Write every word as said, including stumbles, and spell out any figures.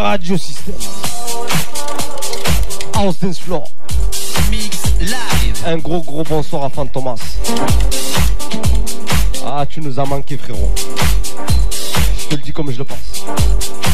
Radio System. House Dance Floor. Mix live. Un gros gros bonsoir à Fantomas. Ah, tu nous as manqué, frérot. Je te le dis comme je le pense.